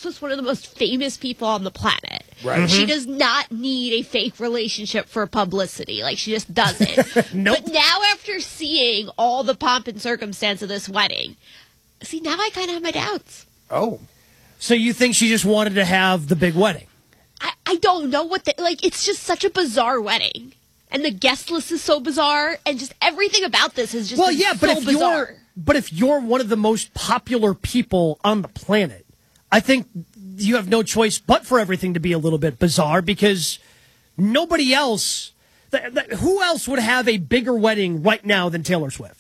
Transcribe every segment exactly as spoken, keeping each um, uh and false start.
Swift's one of the most famous people on the planet. Right. Mm-hmm. She does not need a fake relationship for publicity. Like, she just doesn't. Nope. But now, after seeing all the pomp and circumstance of this wedding, see, now I kind of have my doubts. Oh. So you think she just wanted to have the big wedding? I, I don't know what the, like, it's just such a bizarre wedding. And the guest list is so bizarre, and just everything about this is just well, yeah, so but if bizarre. you're but if you're one of the most popular people on the planet, I think you have no choice but for everything to be a little bit bizarre, because nobody else, th- th- who else would have a bigger wedding right now than Taylor Swift?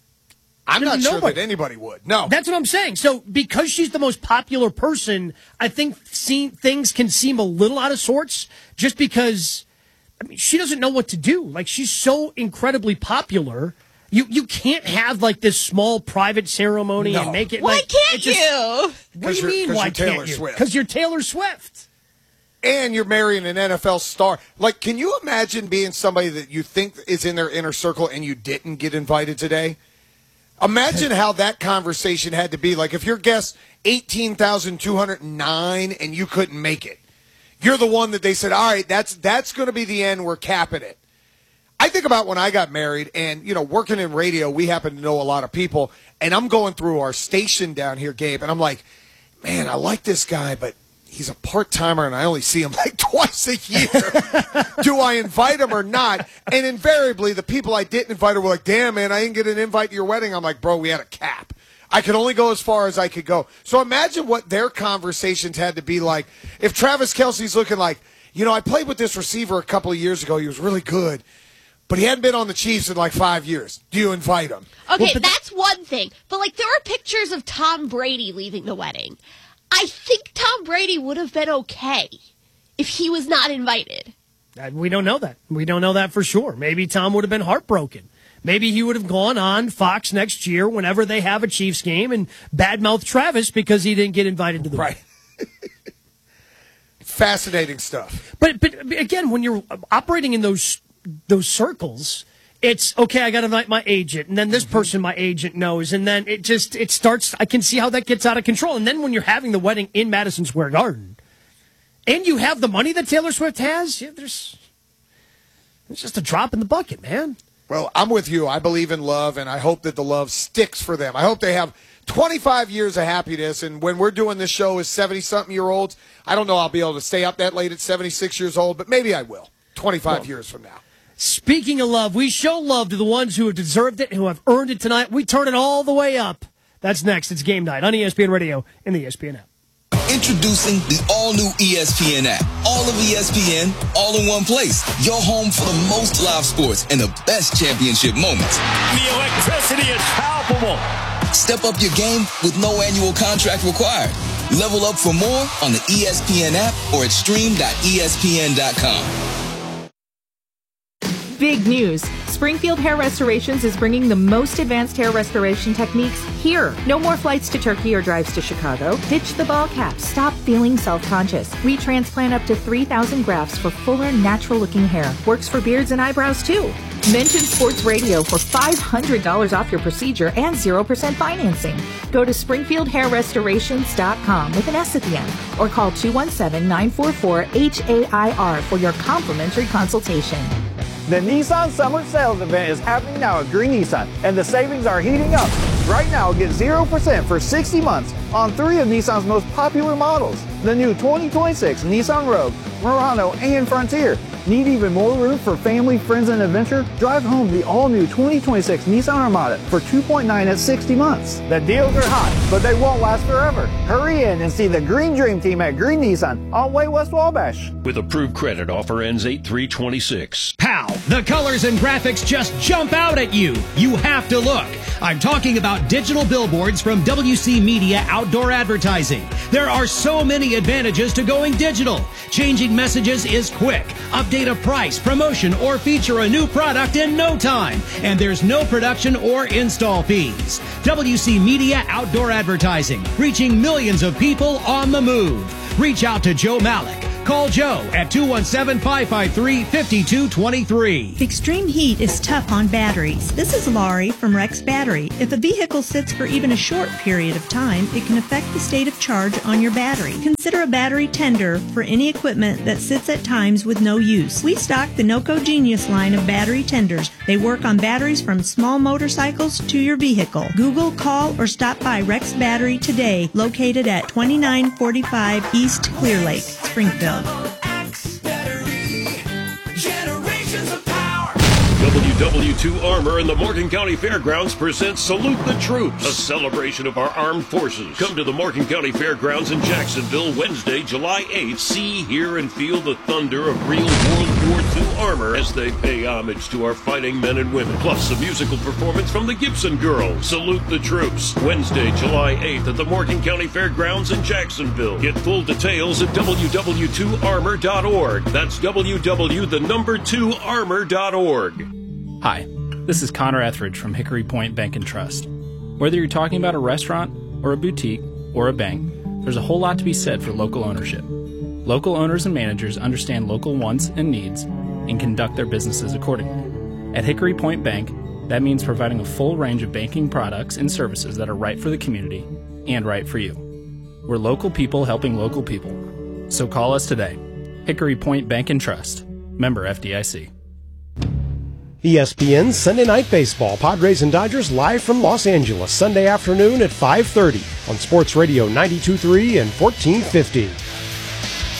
I'm There's not sure nobody. that anybody would. No. That's what I'm saying. So because she's the most popular person, I think see, things can seem a little out of sorts just because, I mean, she doesn't know what to do. Like, she's so incredibly popular. You you can't have, like, this small private ceremony No. and make it Why like... can't it just, you? What do you you're- mean, 'cause why you're Taylor can't you? Swift. Because you're Taylor Swift. And you're marrying an N F L star. Like, can you imagine being somebody that you think is in their inner circle and you didn't get invited today? Imagine how that conversation had to be. Like, if your guest eighteen thousand two hundred nine and you couldn't make it, you're the one that they said, all right, that's that's going to be the end. We're capping it. I think about when I got married and, you know, working in radio, we happen to know a lot of people. And I'm going through our station down here, Gabe, and I'm like, man, I like this guy, but he's a part-timer and I only see him like twice a year. Do I invite him or not? And invariably, the people I didn't invite were like, damn, man, I didn't get an invite to your wedding. I'm like, bro, we had a cap. I could only go as far as I could go. So imagine what their conversations had to be like. If Travis Kelce's looking like, you know, I played with this receiver a couple of years ago. He was really good, but he hadn't been on the Chiefs in like five years. Do you invite him? Okay, Well, but- that's one thing. But, like, there were pictures of Tom Brady leaving the wedding. I think Tom Brady would have been okay if he was not invited. Uh, We don't know that. We don't know that for sure. Maybe Tom would have been heartbroken. Maybe he would have gone on Fox next year whenever they have a Chiefs game and badmouth Travis because he didn't get invited to the Right. Fascinating stuff. But but again, when you're operating in those those circles, it's okay. I got to invite my agent, and then this person my agent knows, and then it just it starts. I can see how that gets out of control. And then when you're having the wedding in Madison Square Garden, and you have the money that Taylor Swift has, yeah, there's it's just a drop in the bucket, man. Well, I'm with you. I believe in love, and I hope that the love sticks for them. I hope they have twenty-five years of happiness, and when we're doing this show as seventy-something-year-olds, I don't know I'll be able to stay up that late at seventy-six years old, but maybe I will twenty-five well, years from now. Speaking of love, we show love to the ones who have deserved it, who have earned it tonight. We turn it all the way up. That's next. It's Game Night on E S P N Radio and the E S P N app. Introducing the all-new E S P N app. All of E S P N, all in one place. Your home for the most live sports and the best championship moments. The electricity is palpable. Step up your game with no annual contract required. Level up for more on the E S P N app or at stream dot E S P N dot com. Big news. Springfield Hair Restorations is bringing the most advanced hair restoration techniques here. No more flights to Turkey or drives to Chicago. Ditch the ball cap. Stop feeling self-conscious. We transplant up to three thousand grafts for fuller, natural-looking hair. Works for beards and eyebrows, too. Mention Sports Radio for five hundred dollars off your procedure and zero percent financing. Go to springfield hair restorations dot com with an S at the end or call two one seven, nine four four, H A I R for your complimentary consultation. The Nissan Summer Sales Event is happening now at Green Nissan, and the savings are heating up. Right now, get zero percent for sixty months on three of Nissan's most popular models. The new twenty twenty-six Nissan Rogue, Murano, and Frontier. Need even more room for family, friends, and adventure? Drive home the all-new twenty twenty-six Nissan Armada for two point nine at sixty months. The deals are hot, but they won't last forever. Hurry in and see the Green Dream Team at Green Nissan on Way West Wabash. With approved credit, offer ends eight three twenty-six. Pow! The colors and graphics just jump out at you. You have to look. I'm talking about digital billboards from W C Media Outdoor Advertising. There are so many advantages to going digital. Changing messages is quick. Update a price, promotion, or feature a new product in no time. And there's no production or install fees. W C Media Outdoor Advertising, reaching millions of people on the move. Reach out to Joe Malik. Call Joe at two one seven, five five three, five two two three. Extreme heat is tough on batteries. This is Laurie from Rex Battery. If a vehicle sits for even a short period of time, it can affect the state of charge on your battery. Consider a battery tender for any equipment that sits at times with no use. We stock the NOCO Genius line of battery tenders. They work on batteries from small motorcycles to your vehicle. Google, call, or stop by Rex Battery today, located at twenty-nine forty-five East Clear Lake, Springfield. W W two Armor and the Morgan County Fairgrounds presents Salute the Troops, a celebration of our armed forces. Come to the Morgan County Fairgrounds in Jacksonville Wednesday, July eighth. See, hear, and feel the thunder of real World War two armor as they pay homage to our fighting men and women. Plus, a musical performance from the Gibson Girls. Salute the Troops, Wednesday, July eighth at the Morgan County Fairgrounds in Jacksonville. Get full details at w w two armor dot org. That's w w the number two armor dot org. Hi, this is Connor Etheridge from Hickory Point Bank and Trust. Whether you're talking about a restaurant or a boutique or a bank, there's a whole lot to be said for local ownership. Local owners and managers understand local wants and needs and conduct their businesses accordingly. At Hickory Point Bank, that means providing a full range of banking products and services that are right for the community and right for you. We're local people helping local people. So call us today. Hickory Point Bank and Trust. Member F D I C. E S P N Sunday Night Baseball. Padres and Dodgers live from Los Angeles Sunday afternoon at five thirty on Sports Radio ninety-two point three and fourteen fifty.